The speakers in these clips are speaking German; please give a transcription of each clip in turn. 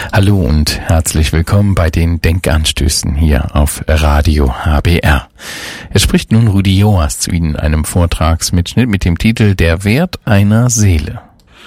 Hallo und herzlich willkommen bei den Denkanstößen hier auf Radio HBR. Es spricht nun Rudi Joas zu Ihnen in einem Vortragsmitschnitt mit dem Titel Der Wert einer Seele.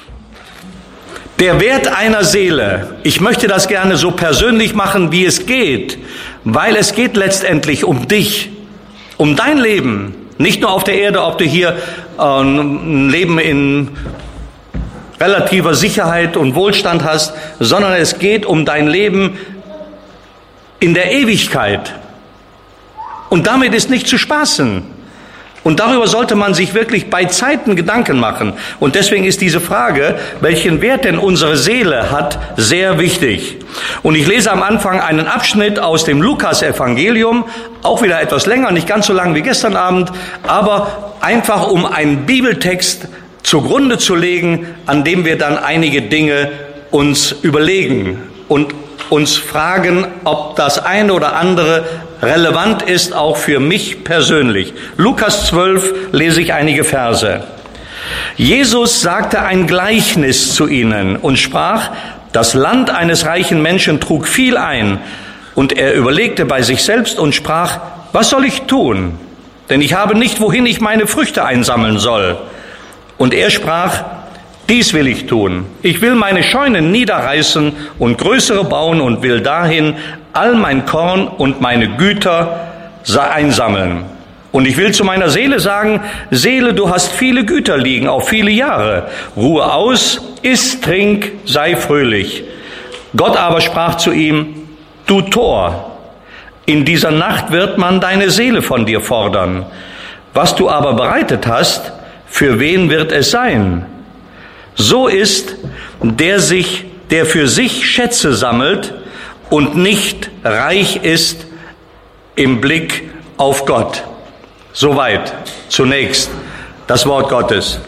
Der Wert einer Seele. Ich möchte das gerne so persönlich machen, wie es geht, weil es geht letztendlich um dich, um dein Leben. Nicht nur auf der Erde, ob du hier ein Leben in relativer Sicherheit und Wohlstand hast, sondern es geht um dein Leben in der Ewigkeit. Und damit ist nicht zu spaßen. Und darüber sollte man sich wirklich bei Zeiten Gedanken machen. Und deswegen ist diese Frage, welchen Wert denn unsere Seele hat, sehr wichtig. Und ich lese am Anfang einen Abschnitt aus dem Lukas-Evangelium, auch wieder etwas länger, nicht ganz so lang wie gestern Abend, aber einfach um einen Bibeltext zugrunde zu legen, an dem wir dann einige Dinge uns überlegen und uns fragen, ob das eine oder andere relevant ist, auch für mich persönlich. Lukas 12 lese ich einige Verse. Jesus sagte ein Gleichnis zu ihnen und sprach, das Land eines reichen Menschen trug viel ein, und er überlegte bei sich selbst und sprach, was soll ich tun? Denn ich habe nicht, wohin ich meine Früchte einsammeln soll. Und er sprach, dies will ich tun. Ich will meine Scheunen niederreißen und größere bauen und will dahin all mein Korn und meine Güter einsammeln. Und ich will zu meiner Seele sagen, Seele, du hast viele Güter liegen auf viele Jahre. Ruhe aus, iss, trink, sei fröhlich. Gott aber sprach zu ihm, du Tor, in dieser Nacht wird man deine Seele von dir fordern. Was du aber bereitet hast, für wen wird es sein? So ist, der für sich Schätze sammelt und nicht reich ist im Blick auf Gott. Soweit zunächst das Wort Gottes.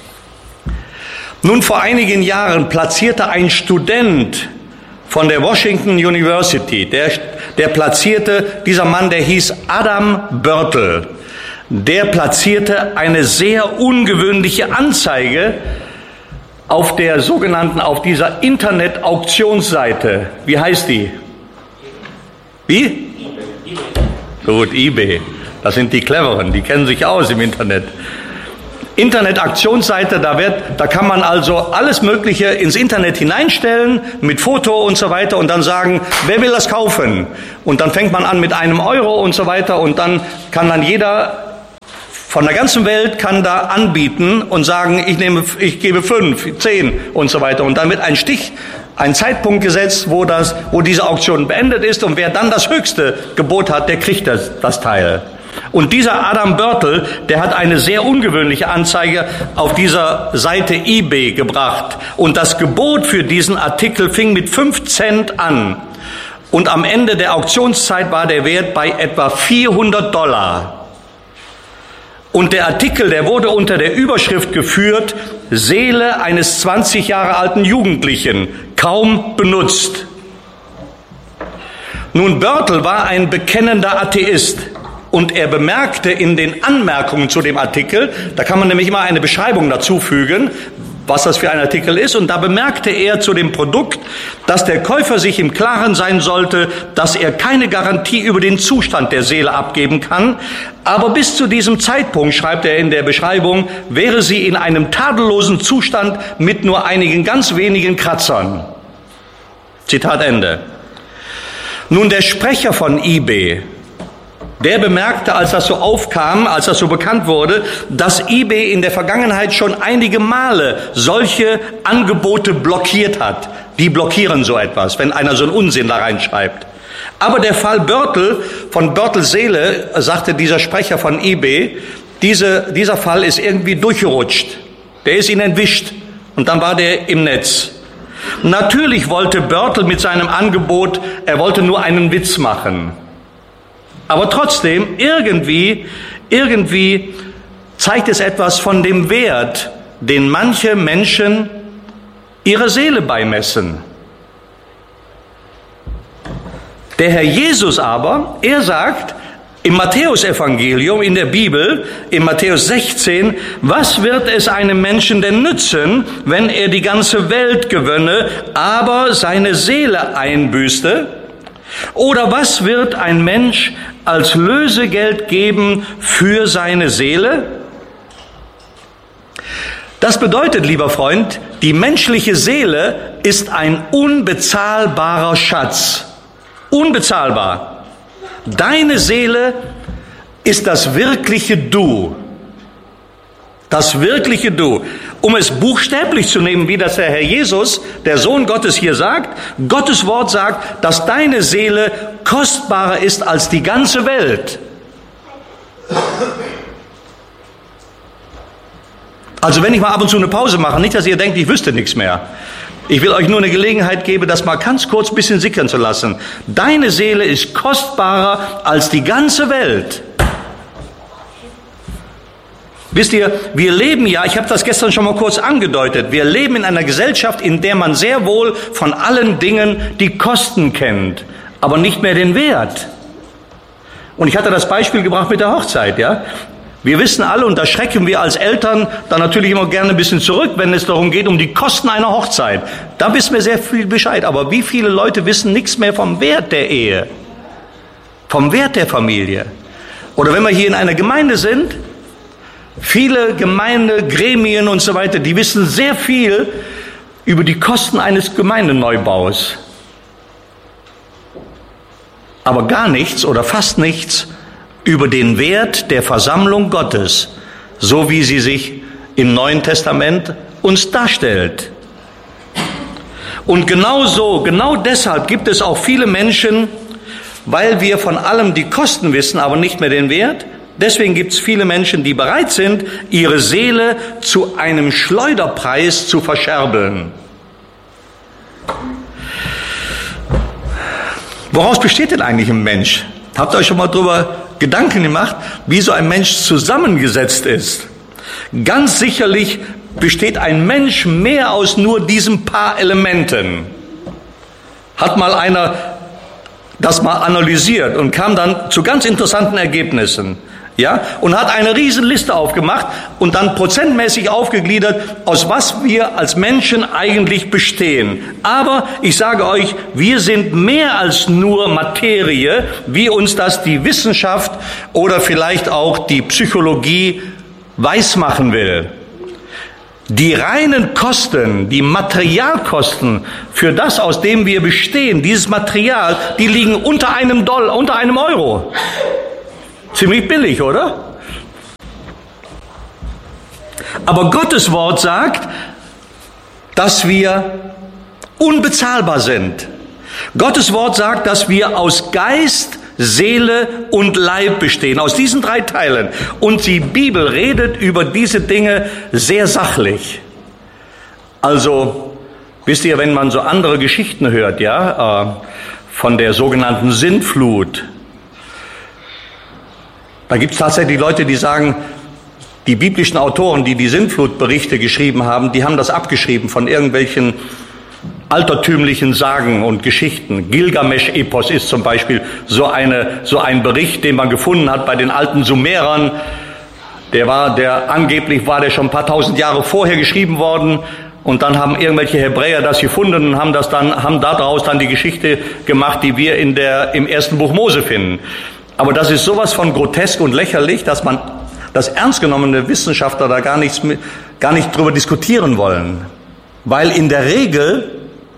Nun, vor einigen Jahren platzierte ein Student von der Washington University, dieser Mann, der hieß Adam Börtel, der platzierte eine sehr ungewöhnliche Anzeige auf dieser Internet-Auktionsseite. Wie heißt die? Wie? Gut, eBay. Das sind die Cleveren, die kennen sich aus im Internet. Internet-Auktionsseite, da kann man also alles Mögliche ins Internet hineinstellen, mit Foto und so weiter und dann sagen, wer will das kaufen? Und dann fängt man an mit €1 und so weiter und dann kann dann jeder von der ganzen Welt kann da anbieten und sagen, ich gebe 5, 10 und so weiter. Und dann wird ein Zeitpunkt gesetzt, wo diese Auktion beendet ist und wer dann das höchste Gebot hat, der kriegt das Teil. Und dieser Adam Börtel, der hat eine sehr ungewöhnliche Anzeige auf dieser Seite eBay gebracht. Und das Gebot für diesen Artikel fing mit 5 Cent an. Und am Ende der Auktionszeit war der Wert bei etwa $400. Und der Artikel, der wurde unter der Überschrift geführt, Seele eines 20 Jahre alten Jugendlichen, kaum benutzt. Nun, Börtel war ein bekennender Atheist und er bemerkte in den Anmerkungen zu dem Artikel, da kann man nämlich immer eine Beschreibung dazu fügen, was das für ein Artikel ist, und da bemerkte er zu dem Produkt, dass der Käufer sich im Klaren sein sollte, dass er keine Garantie über den Zustand der Seele abgeben kann, aber bis zu diesem Zeitpunkt, schreibt er in der Beschreibung, wäre sie in einem tadellosen Zustand mit nur einigen ganz wenigen Kratzern. Zitat Ende. Nun, der Sprecher von eBay, der bemerkte, als das so aufkam, als das so bekannt wurde, dass eBay in der Vergangenheit schon einige Male solche Angebote blockiert hat. Die blockieren so etwas, wenn einer so einen Unsinn da reinschreibt. Aber der Fall Börtel, von Börtels Seele, sagte dieser Sprecher von eBay, dieser Fall ist irgendwie durchgerutscht. Der ist ihn entwischt und dann war der im Netz. Natürlich wollte Börtel mit seinem Angebot, er wollte nur einen Witz machen. Aber trotzdem, irgendwie zeigt es etwas von dem Wert, den manche Menschen ihrer Seele beimessen. Der Herr Jesus aber, er sagt, Im Matthäusevangelium, in der Bibel, in Matthäus 16, was wird es einem Menschen denn nützen, wenn er die ganze Welt gewönne, aber seine Seele einbüßte? Oder was wird ein Mensch als Lösegeld geben für seine Seele? Das bedeutet, lieber Freund, die menschliche Seele ist ein unbezahlbarer Schatz. Unbezahlbar. Deine Seele ist das wirkliche Du. Das wirkliche Du. Um es buchstäblich zu nehmen, wie das der Herr Jesus, der Sohn Gottes, hier sagt, Gottes Wort sagt, dass deine Seele kostbarer ist als die ganze Welt. Also wenn ich mal ab und zu eine Pause mache, nicht, dass ihr denkt, ich wüsste nichts mehr. Ich will euch nur eine Gelegenheit geben, das mal ganz kurz ein bisschen sickern zu lassen. Deine Seele ist kostbarer als die ganze Welt. Wisst ihr, wir leben ja, ich habe das gestern schon mal kurz angedeutet, wir leben in einer Gesellschaft, in der man sehr wohl von allen Dingen die Kosten kennt, aber nicht mehr den Wert. Und ich hatte das Beispiel gebracht mit der Hochzeit, ja. Wir wissen alle, und da schrecken wir als Eltern dann natürlich immer gerne ein bisschen zurück, wenn es darum geht, um die Kosten einer Hochzeit. Da wissen wir sehr viel Bescheid. Aber wie viele Leute wissen nichts mehr vom Wert der Ehe, vom Wert der Familie? Oder wenn wir hier in einer Gemeinde sind, viele Gemeindegremien und so weiter, die wissen sehr viel über die Kosten eines Gemeindeneubaus. Aber gar nichts oder fast nichts über den Wert der Versammlung Gottes, so wie sie sich im Neuen Testament uns darstellt. Und genau deshalb gibt es auch viele Menschen, weil wir von allem die Kosten wissen, aber nicht mehr den Wert. Deswegen gibt es viele Menschen, die bereit sind, ihre Seele zu einem Schleuderpreis zu verscherbeln. Woraus besteht denn eigentlich ein Mensch? Habt ihr euch schon mal darüber Gedanken gemacht, wie so ein Mensch zusammengesetzt ist? Ganz sicherlich besteht ein Mensch mehr aus nur diesen paar Elementen. Hat mal einer das mal analysiert und kam dann zu ganz interessanten Ergebnissen. Ja, und hat eine riesen Liste aufgemacht und dann prozentmäßig aufgegliedert, aus was wir als Menschen eigentlich bestehen. Aber ich sage euch, wir sind mehr als nur Materie, wie uns das die Wissenschaft oder vielleicht auch die Psychologie weismachen will. Die reinen Kosten, die Materialkosten für das, aus dem wir bestehen, dieses Material, die liegen unter einem Euro. Ziemlich billig, oder? Aber Gottes Wort sagt, dass wir unbezahlbar sind. Gottes Wort sagt, dass wir aus Geist, Seele und Leib bestehen, aus diesen 3 Teilen. Und die Bibel redet über diese Dinge sehr sachlich. Also, wisst ihr, wenn man so andere Geschichten hört, ja, von der sogenannten Sintflut, da gibt es tatsächlich Leute, die sagen, die biblischen Autoren, die die Sintflutberichte geschrieben haben, die haben das abgeschrieben von irgendwelchen altertümlichen Sagen und Geschichten. Gilgamesch-Epos ist zum Beispiel so ein Bericht, den man gefunden hat bei den alten Sumerern. Angeblich war der schon ein paar tausend Jahre vorher geschrieben worden. Und dann haben irgendwelche Hebräer das gefunden und haben daraus dann die Geschichte gemacht, die wir im ersten Buch Mose finden. Aber das ist sowas von grotesk und lächerlich, dass ernst genommene Wissenschaftler da gar nicht drüber diskutieren wollen. Weil in der Regel,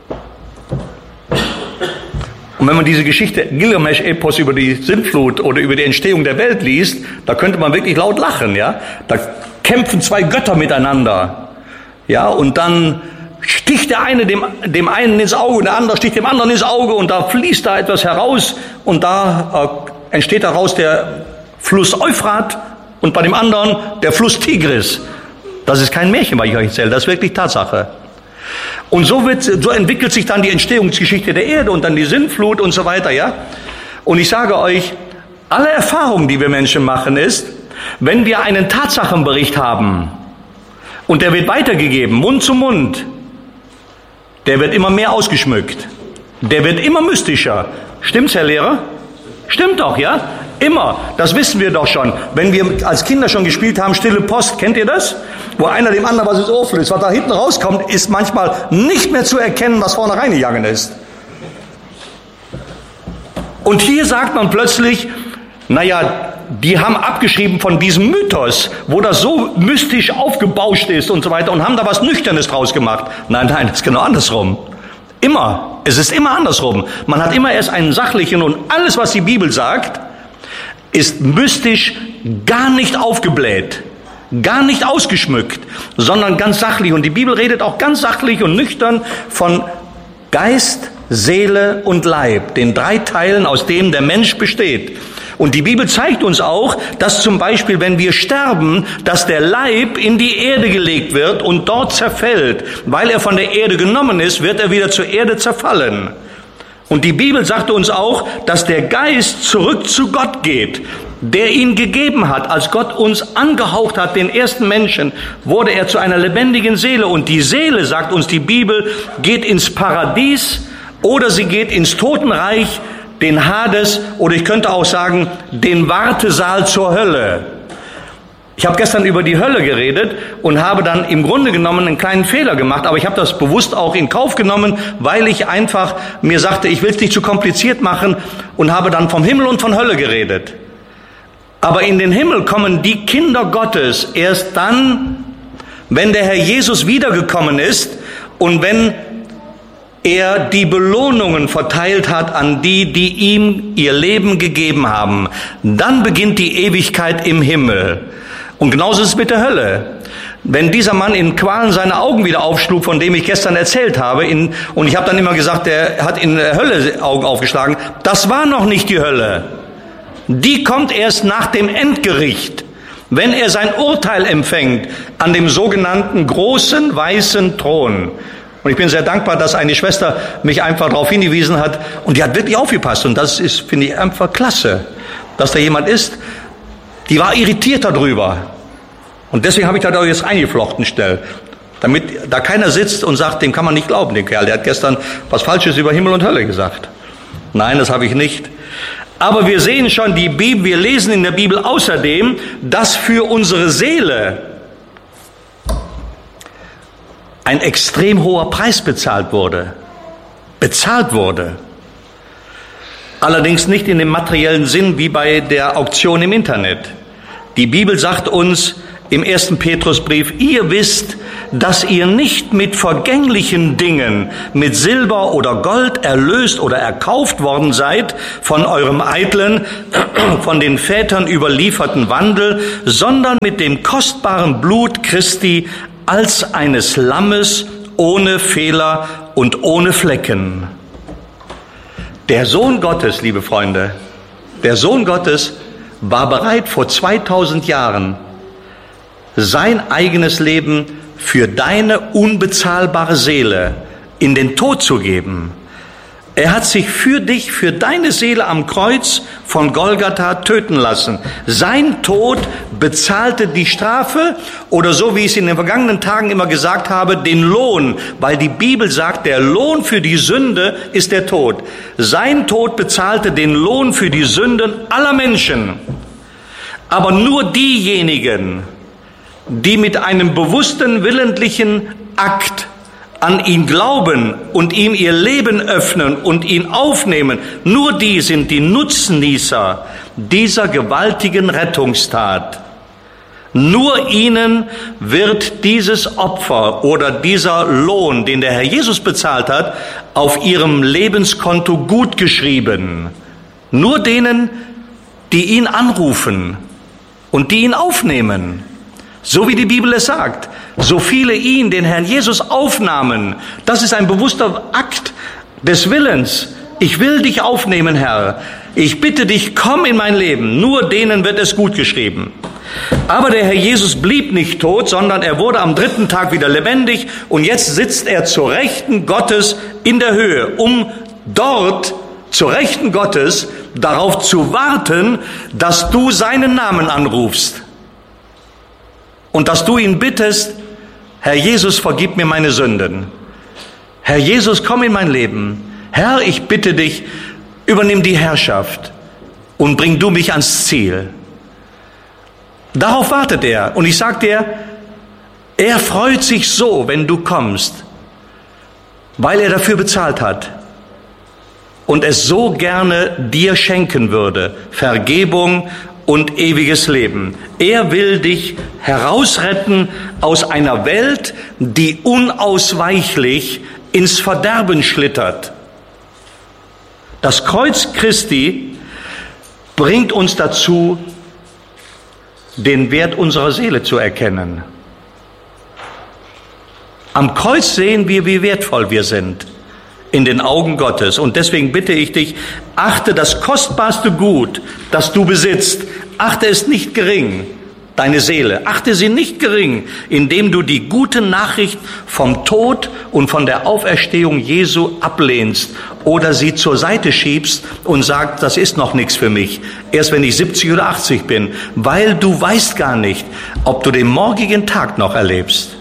und wenn man diese Geschichte Gilgamesch-Epos über die Sintflut oder über die Entstehung der Welt liest, da könnte man wirklich laut lachen, ja. Da kämpfen 2 Götter miteinander, ja, und dann sticht der eine dem einen ins Auge und der andere sticht dem anderen ins Auge und da fließt da etwas heraus und da entsteht daraus der Fluss Euphrat und bei dem anderen der Fluss Tigris. Das ist kein Märchen, was ich euch erzähle, das ist wirklich Tatsache. Und so entwickelt sich dann die Entstehungsgeschichte der Erde und dann die Sintflut und so weiter, ja. Und ich sage euch, alle Erfahrungen, die wir Menschen machen, ist, wenn wir einen Tatsachenbericht haben und der wird weitergegeben, Mund zu Mund, der wird immer mehr ausgeschmückt, der wird immer mystischer. Stimmt's, Herr Lehrer? Stimmt doch, ja? Immer. Das wissen wir doch schon. Wenn wir als Kinder schon gespielt haben, Stille Post, kennt ihr das? Wo einer dem anderen was ins Ohr flößt. Was da hinten rauskommt, ist manchmal nicht mehr zu erkennen, was vorne reingegangen ist. Und hier sagt man plötzlich, naja, die haben abgeschrieben von diesem Mythos, wo das so mystisch aufgebauscht ist und so weiter und haben da was Nüchternes draus gemacht. Nein, das ist genau andersrum. Immer. Es ist immer andersrum. Man hat immer erst einen sachlichen und alles, was die Bibel sagt, ist mystisch gar nicht aufgebläht, gar nicht ausgeschmückt, sondern ganz sachlich. Und die Bibel redet auch ganz sachlich und nüchtern von Geist, Seele und Leib, den 3 Teilen, aus denen der Mensch besteht. Und die Bibel zeigt uns auch, dass zum Beispiel, wenn wir sterben, dass der Leib in die Erde gelegt wird und dort zerfällt. Weil er von der Erde genommen ist, wird er wieder zur Erde zerfallen. Und die Bibel sagt uns auch, dass der Geist zurück zu Gott geht, der ihn gegeben hat. Als Gott uns angehaucht hat, den ersten Menschen, wurde er zu einer lebendigen Seele. Und die Seele, sagt uns die Bibel, geht ins Paradies oder sie geht ins Totenreich, den Hades, oder ich könnte auch sagen, den Wartesaal zur Hölle. Ich habe gestern über die Hölle geredet und habe dann im Grunde genommen einen kleinen Fehler gemacht, aber ich habe das bewusst auch in Kauf genommen, weil ich einfach mir sagte, ich will es nicht zu kompliziert machen und habe dann vom Himmel und von Hölle geredet. Aber in den Himmel kommen die Kinder Gottes erst dann, wenn der Herr Jesus wiedergekommen ist und wenn er die Belohnungen verteilt hat an die, die ihm ihr Leben gegeben haben. Dann beginnt die Ewigkeit im Himmel. Und genauso ist es mit der Hölle. Wenn dieser Mann in Qualen seine Augen wieder aufschlug, von dem ich gestern erzählt habe, und ich habe dann immer gesagt, der hat in der Hölle Augen aufgeschlagen, das war noch nicht die Hölle. Die kommt erst nach dem Endgericht, wenn er sein Urteil empfängt an dem sogenannten großen weißen Thron. Und ich bin sehr dankbar, dass eine Schwester mich einfach darauf hingewiesen hat und die hat wirklich aufgepasst. Und das ist, finde ich, einfach klasse, dass da jemand ist, die war irritiert darüber. Und deswegen habe ich da jetzt eingeflochten schnell, damit da keiner sitzt und sagt, dem kann man nicht glauben, den Kerl, der hat gestern was Falsches über Himmel und Hölle gesagt. Nein, das habe ich nicht. Aber wir sehen schon, die Bibel, wir lesen in der Bibel außerdem, dass für unsere Seele ein extrem hoher Preis bezahlt wurde. Allerdings nicht in dem materiellen Sinn wie bei der Auktion im Internet. Die Bibel sagt uns im 1. Petrusbrief, ihr wisst, dass ihr nicht mit vergänglichen Dingen, mit Silber oder Gold erlöst oder erkauft worden seid von eurem eitlen, von den Vätern überlieferten Wandel, sondern mit dem kostbaren Blut Christi als eines Lammes ohne Fehler und ohne Flecken. Der Sohn Gottes, liebe Freunde, der Sohn Gottes war bereit, vor 2000 Jahren sein eigenes Leben für deine unbezahlbare Seele in den Tod zu geben. Er hat sich für dich, für deine Seele am Kreuz von Golgatha töten lassen. Sein Tod bezahlte die Strafe oder so wie ich es in den vergangenen Tagen immer gesagt habe, den Lohn, weil die Bibel sagt, der Lohn für die Sünde ist der Tod. Sein Tod bezahlte den Lohn für die Sünden aller Menschen. Aber nur diejenigen, die mit einem bewussten, willentlichen Akt an ihn glauben und ihm ihr Leben öffnen und ihn aufnehmen, nur die sind die Nutznießer dieser gewaltigen Rettungstat. Nur ihnen wird dieses Opfer oder dieser Lohn, den der Herr Jesus bezahlt hat, auf ihrem Lebenskonto gutgeschrieben. Nur denen, die ihn anrufen und die ihn aufnehmen. So wie die Bibel es sagt. So viele ihn, den Herrn Jesus, aufnahmen. Das ist ein bewusster Akt des Willens. Ich will dich aufnehmen, Herr. Ich bitte dich, komm in mein Leben. Nur denen wird es gut geschrieben. Aber der Herr Jesus blieb nicht tot, sondern er wurde am 3. Tag wieder lebendig. Und jetzt sitzt er zur Rechten Gottes in der Höhe, um dort zur Rechten Gottes darauf zu warten, dass du seinen Namen anrufst. Und dass du ihn bittest, Herr Jesus, vergib mir meine Sünden. Herr Jesus, komm in mein Leben. Herr, ich bitte dich, übernimm die Herrschaft. und bring du mich ans Ziel. Darauf wartet er. Und ich sage dir, er freut sich so, wenn du kommst, weil er dafür bezahlt hat und es so gerne dir schenken würde. Vergebung und ewiges Leben. Er will dich herausretten aus einer Welt, die unausweichlich ins Verderben schlittert. Das Kreuz Christi bringt uns dazu, den Wert unserer Seele zu erkennen. Am Kreuz sehen wir, wie wertvoll wir sind in den Augen Gottes. Und deswegen bitte ich dich, achte das kostbarste Gut, das du besitzt, achte es nicht gering, deine Seele, achte sie nicht gering, indem du die gute Nachricht vom Tod und von der Auferstehung Jesu ablehnst oder sie zur Seite schiebst und sagst, das ist noch nichts für mich, erst wenn ich 70 oder 80 bin, weil du weißt gar nicht, ob du den morgigen Tag noch erlebst.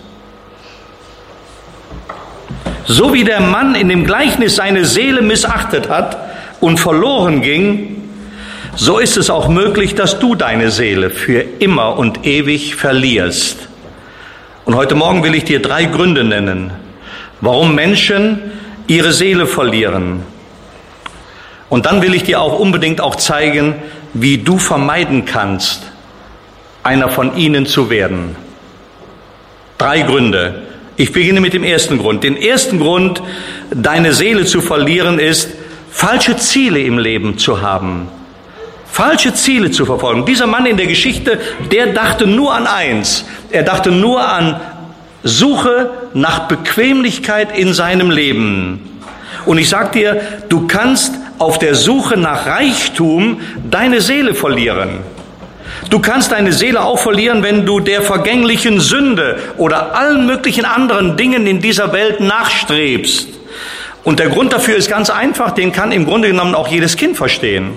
So wie der Mann in dem Gleichnis seine Seele missachtet hat und verloren ging, so ist es auch möglich, dass du deine Seele für immer und ewig verlierst. Und heute Morgen will ich dir 3 Gründe nennen, warum Menschen ihre Seele verlieren. Und dann will ich dir auch unbedingt auch zeigen, wie du vermeiden kannst, einer von ihnen zu werden. 3 Gründe. Ich beginne mit dem ersten Grund. Den ersten Grund, deine Seele zu verlieren, ist, falsche Ziele im Leben zu haben. Falsche Ziele zu verfolgen. Dieser Mann in der Geschichte, der dachte nur an eins. Er dachte nur an Suche nach Bequemlichkeit in seinem Leben. Und ich sag dir, du kannst auf der Suche nach Reichtum deine Seele verlieren. Du kannst deine Seele auch verlieren, wenn du der vergänglichen Sünde oder allen möglichen anderen Dingen in dieser Welt nachstrebst. Und der Grund dafür ist ganz einfach, den kann im Grunde genommen auch jedes Kind verstehen.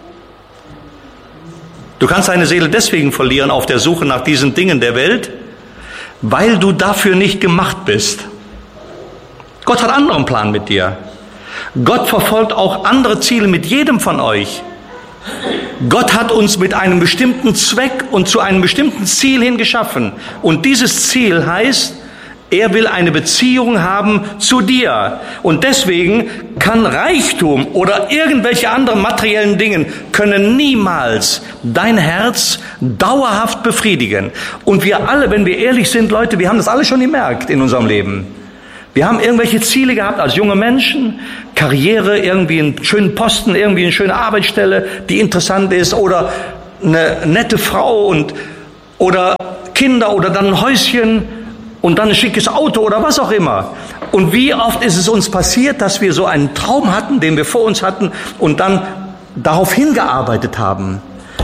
Du kannst deine Seele deswegen verlieren auf der Suche nach diesen Dingen der Welt, weil du dafür nicht gemacht bist. Gott hat einen anderen Plan mit dir. Gott verfolgt auch andere Ziele mit jedem von euch. Gott hat uns mit einem bestimmten Zweck und zu einem bestimmten Ziel hin geschaffen. Und dieses Ziel heißt, er will eine Beziehung haben zu dir. Und deswegen kann Reichtum oder irgendwelche anderen materiellen Dinge können niemals dein Herz dauerhaft befriedigen. Und wir alle, wenn wir ehrlich sind, Leute, wir haben das alle schon gemerkt in unserem Leben. Wir haben irgendwelche Ziele gehabt als junge Menschen, Karriere, irgendwie einen schönen Posten, irgendwie eine schöne Arbeitsstelle, die interessant ist, oder eine nette Frau oder Kinder oder dann ein Häuschen und dann ein schickes Auto oder was auch immer. Und wie oft ist es uns passiert, dass wir so einen Traum hatten, den wir vor uns hatten und dann darauf hingearbeitet haben.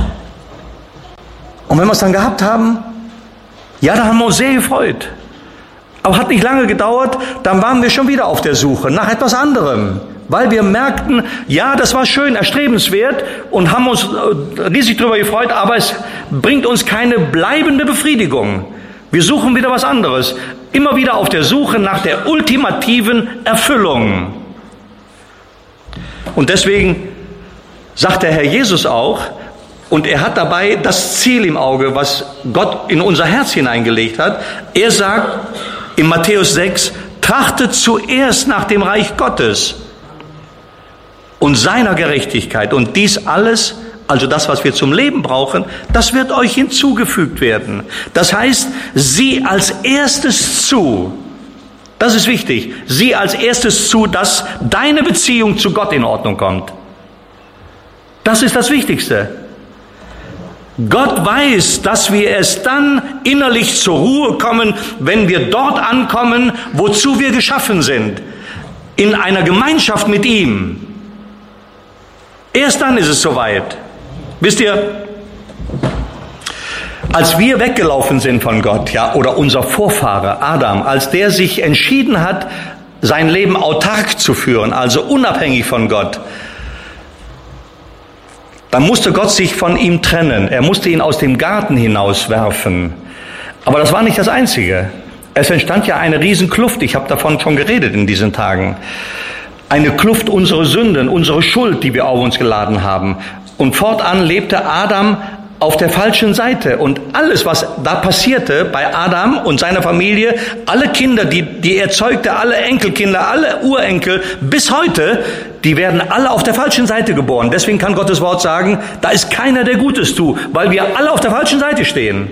Und wenn wir es dann gehabt haben, ja, da haben wir uns sehr gefreut. Aber hat nicht lange gedauert, dann waren wir schon wieder auf der Suche nach etwas anderem. Weil wir merkten, ja, das war schön, erstrebenswert und haben uns riesig darüber gefreut, aber es bringt uns keine bleibende Befriedigung. Wir suchen wieder was anderes. Immer wieder auf der Suche nach der ultimativen Erfüllung. Und deswegen sagt der Herr Jesus auch, und er hat dabei das Ziel im Auge, was Gott in unser Herz hineingelegt hat. Er sagt in Matthäus 6, trachtet zuerst nach dem Reich Gottes und seiner Gerechtigkeit. Und dies alles, also das, was wir zum Leben brauchen, das wird euch hinzugefügt werden. Das heißt, sieh als erstes zu, das ist wichtig, sieh als erstes zu, dass deine Beziehung zu Gott in Ordnung kommt. Das ist das Wichtigste. Gott weiß, dass wir es dann innerlich zur Ruhe kommen, wenn wir dort ankommen, wozu wir geschaffen sind. In einer Gemeinschaft mit ihm. Erst dann ist es soweit. Wisst ihr, als wir weggelaufen sind von Gott, ja, oder unser Vorfahre Adam, als der sich entschieden hat, sein Leben autark zu führen, also unabhängig von Gott, dann musste Gott sich von ihm trennen. Er musste ihn aus dem Garten hinauswerfen. Aber das war nicht das Einzige. Es entstand ja eine Riesenkluft. Ich habe davon schon geredet in diesen Tagen. Eine Kluft unserer Sünden, unsere Schuld, die wir auf uns geladen haben. Und fortan lebte Adam auf der falschen Seite. Und alles, was da passierte bei Adam und seiner Familie, alle Kinder, die er zeugte, alle Enkelkinder, alle Urenkel, bis heute, die werden alle auf der falschen Seite geboren. Deswegen kann Gottes Wort sagen, da ist keiner, der Gutes tut, weil wir alle auf der falschen Seite stehen.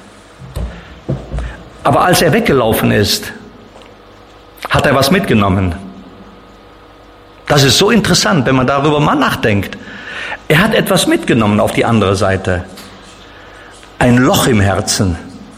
Aber als er weggelaufen ist, hat er was mitgenommen. Das ist so interessant, wenn man darüber mal nachdenkt. Er hat etwas mitgenommen auf die andere Seite. Ein Loch im Herzen.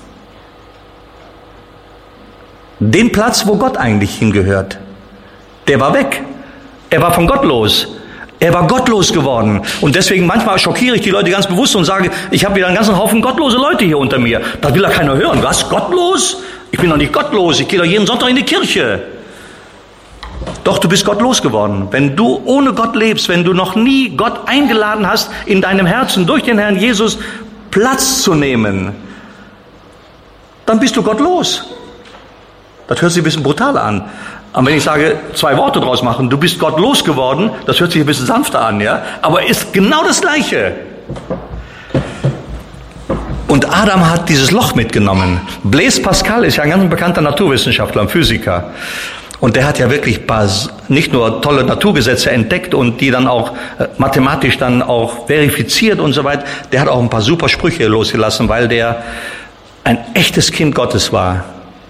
Den Platz, wo Gott eigentlich hingehört. Der war weg. Er war von Gott los. Er war gottlos geworden. Und deswegen manchmal schockiere ich die Leute ganz bewusst und sage, ich habe wieder einen ganzen Haufen gottlose Leute hier unter mir. Das will ja keiner hören. Was? Gottlos? Ich bin doch nicht gottlos. Ich gehe doch jeden Sonntag in die Kirche. Doch, du bist gottlos geworden. Wenn du ohne Gott lebst, wenn du noch nie Gott eingeladen hast, in deinem Herzen durch den Herrn Jesus Platz zu nehmen, dann bist du gottlos. Das hört sich ein bisschen brutal an. Aber wenn ich sage, 2 Worte draus machen, du bist gottlos geworden, das hört sich ein bisschen sanfter an, ja? Aber ist genau das Gleiche. Und Adam hat dieses Loch mitgenommen. Blaise Pascal ist ja ein ganz bekannter Naturwissenschaftler, ein Physiker. Und der hat ja wirklich nicht nur tolle Naturgesetze entdeckt und die dann auch mathematisch dann auch verifiziert und so weiter. Der hat auch ein paar super Sprüche losgelassen, weil der ein echtes Kind Gottes war.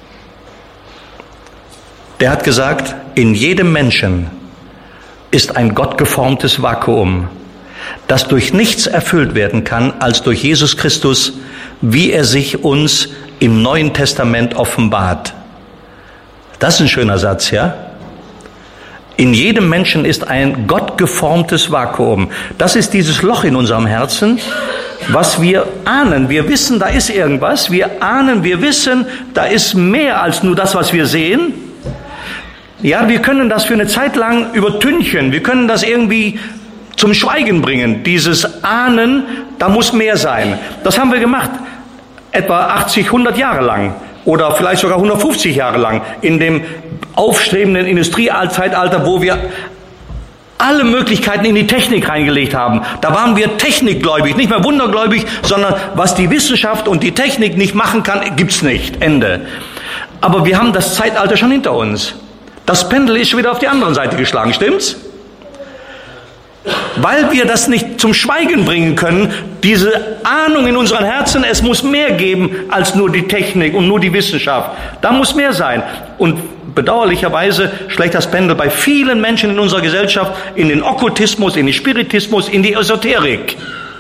Der hat gesagt, in jedem Menschen ist ein gottgeformtes Vakuum, das durch nichts erfüllt werden kann, als durch Jesus Christus, wie er sich uns im Neuen Testament offenbart. Das ist ein schöner Satz, ja? In jedem Menschen ist ein gottgeformtes Vakuum. Das ist dieses Loch in unserem Herzen, was wir ahnen. Wir wissen, da ist irgendwas. Wir ahnen, wir wissen, da ist mehr als nur das, was wir sehen. Ja, wir können das für eine Zeit lang übertünchen. Wir können das irgendwie zum Schweigen bringen. Dieses Ahnen, da muss mehr sein. Das haben wir gemacht, etwa 80, 100 Jahre lang. Oder vielleicht sogar 150 Jahre lang in dem aufstrebenden Industriezeitalter, wo wir alle Möglichkeiten in die Technik reingelegt haben. Da waren wir technikgläubig, nicht mehr wundergläubig, sondern was die Wissenschaft und die Technik nicht machen kann, gibt's nicht. Ende. Aber wir haben das Zeitalter schon hinter uns. Das Pendel ist schon wieder auf die andere Seite geschlagen, stimmt's? Weil wir das nicht zum Schweigen bringen können, diese Ahnung in unseren Herzen, es muss mehr geben als nur die Technik und nur die Wissenschaft. Da muss mehr sein. Und bedauerlicherweise schlägt das Pendel bei vielen Menschen in unserer Gesellschaft in den Okkultismus, in den Spiritismus, in die Esoterik.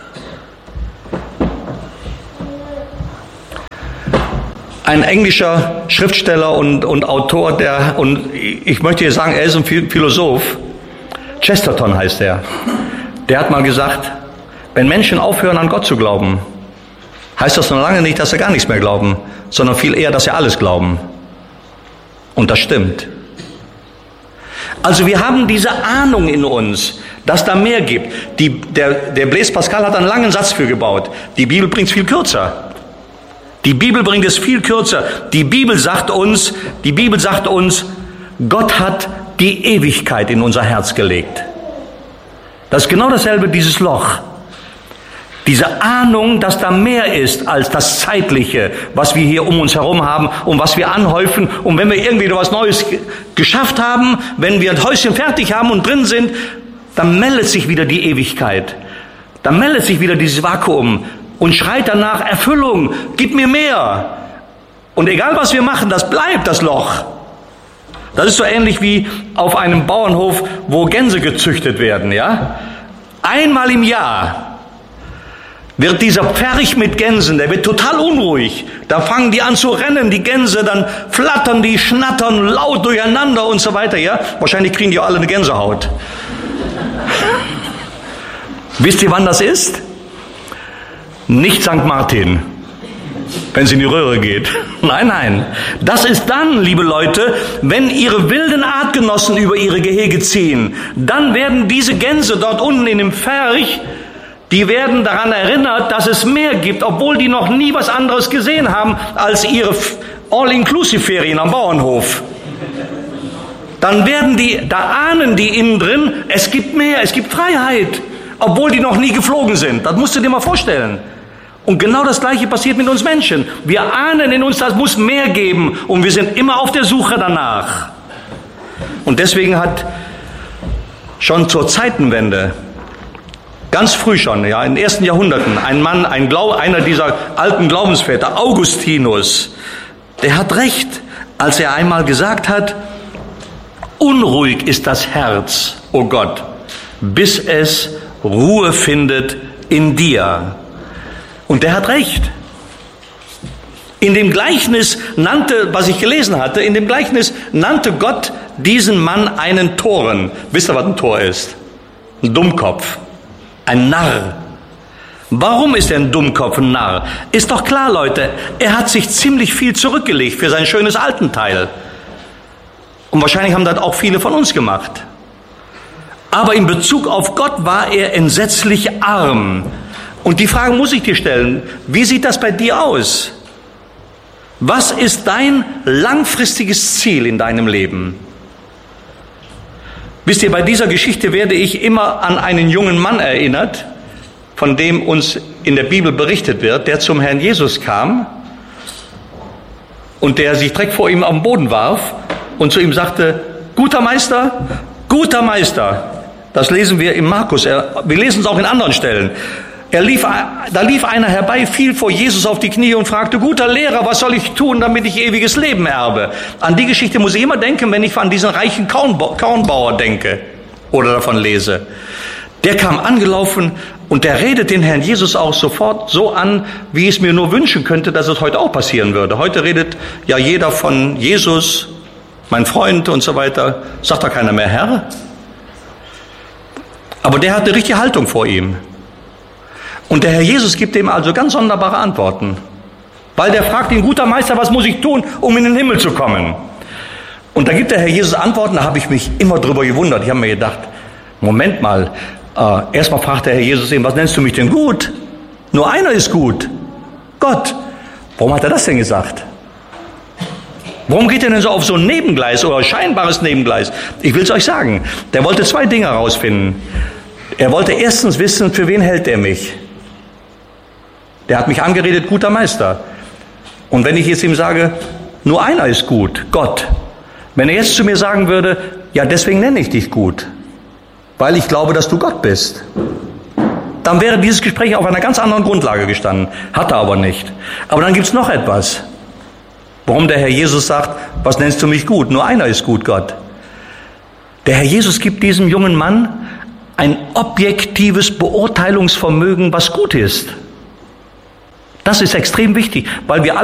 Ein englischer Schriftsteller und Autor, und ich möchte hier sagen, er ist ein Philosoph, Chesterton heißt er. Der hat mal gesagt, wenn Menschen aufhören, an Gott zu glauben, heißt das noch lange nicht, dass sie gar nichts mehr glauben, sondern viel eher, dass sie alles glauben. Und das stimmt. Also wir haben diese Ahnung in uns, dass da mehr gibt. Der Blaise Pascal hat einen langen Satz für gebaut. Die Bibel bringt es viel kürzer. Die Bibel bringt es viel kürzer. Die Bibel sagt uns, Gott hat die Ewigkeit in unser Herz gelegt. Das ist genau dasselbe, dieses Loch. Diese Ahnung, dass da mehr ist als das Zeitliche, was wir hier um uns herum haben und was wir anhäufen. Und wenn wir irgendwie was Neues geschafft haben, wenn wir ein Häuschen fertig haben und drin sind, dann meldet sich wieder die Ewigkeit. Dann meldet sich wieder dieses Vakuum und schreit danach, Erfüllung, gib mir mehr. Und egal was wir machen, das bleibt das Loch. Das ist so ähnlich wie auf einem Bauernhof, wo Gänse gezüchtet werden, ja? Einmal im Jahr wird dieser Pferch mit Gänsen, der wird total unruhig. Da fangen die an zu rennen, die Gänse, dann flattern die, schnattern laut durcheinander und so weiter, ja? Wahrscheinlich kriegen die auch alle eine Gänsehaut. Wisst ihr, wann das ist? Nicht St. Martin, wenn es in die Röhre geht. Nein. Das ist dann, liebe Leute, wenn ihre wilden Artgenossen über ihre Gehege ziehen. Dann werden diese Gänse dort unten in dem Pferch, die werden daran erinnert, dass es mehr gibt, obwohl die noch nie was anderes gesehen haben als ihre All-Inclusive-Ferien am Bauernhof. Dann werden da ahnen die innen drin, es gibt mehr, es gibt Freiheit. obwohl die noch nie geflogen sind. Das musst du dir mal vorstellen. Und genau das Gleiche passiert mit uns Menschen. Wir ahnen in uns, das muss mehr geben und wir sind immer auf der Suche danach. Und deswegen hat schon zur Zeitenwende, ganz früh schon, ja, in den ersten Jahrhunderten, ein Mann, einer dieser alten Glaubensväter, Augustinus, der hat recht, als er einmal gesagt hat, unruhig ist das Herz, o Gott, bis es Ruhe findet in dir. Und der hat recht. In dem Gleichnis was ich gelesen hatte, in dem Gleichnis nannte Gott diesen Mann einen Toren. Wisst ihr, was ein Tor ist? Ein Dummkopf, ein Narr. Warum ist er ein Dummkopf, ein Narr? Ist doch klar, Leute, er hat sich ziemlich viel zurückgelegt für sein schönes Altenteil. Und wahrscheinlich haben das auch viele von uns gemacht. Aber in Bezug auf Gott war er entsetzlich arm. Und die Frage muss ich dir stellen, wie sieht das bei dir aus? Was ist dein langfristiges Ziel in deinem Leben? Wisst ihr, bei dieser Geschichte werde ich immer an einen jungen Mann erinnert, von dem uns in der Bibel berichtet wird, der zum Herrn Jesus kam und der sich direkt vor ihm am Boden warf und zu ihm sagte, guter Meister, das lesen wir im Markus, wir lesen es auch in anderen Stellen. Da lief einer herbei, fiel vor Jesus auf die Knie und fragte, guter Lehrer, was soll ich tun, damit ich ewiges Leben erbe? An die Geschichte muss ich immer denken, wenn ich an diesen reichen Kornbauer denke oder davon lese. Der kam angelaufen und der redet den Herrn Jesus auch sofort so an, wie ich es mir nur wünschen könnte, dass es heute auch passieren würde. Heute redet ja jeder von Jesus, mein Freund und so weiter. Sagt da keiner mehr Herr? Aber der hat eine richtige Haltung vor ihm. Und der Herr Jesus gibt ihm also ganz sonderbare Antworten. Weil der fragt ihn, guter Meister, was muss ich tun, um in den Himmel zu kommen? Und da gibt der Herr Jesus Antworten, da habe ich mich immer drüber gewundert. Ich habe mir gedacht, Moment mal, erstmal fragt der Herr Jesus ihn, was nennst du mich denn gut? Nur einer ist gut, Gott. Warum hat er das denn gesagt? Warum geht er denn so auf so ein Nebengleis oder scheinbares Nebengleis? Ich will es euch sagen, der wollte zwei Dinge herausfinden. Er wollte erstens wissen, für wen hält er mich? Der hat mich angeredet, guter Meister. Und wenn ich jetzt ihm sage, nur einer ist gut, Gott. Wenn er jetzt zu mir sagen würde, ja, deswegen nenne ich dich gut, weil ich glaube, dass du Gott bist, dann wäre dieses Gespräch auf einer ganz anderen Grundlage gestanden. Hat er aber nicht. Aber dann gibt es noch etwas. Warum der Herr Jesus sagt, was nennst du mich gut? Nur einer ist gut, Gott. Der Herr Jesus gibt diesem jungen Mann ein objektives Beurteilungsvermögen, was gut ist. Das ist extrem wichtig, weil wir alle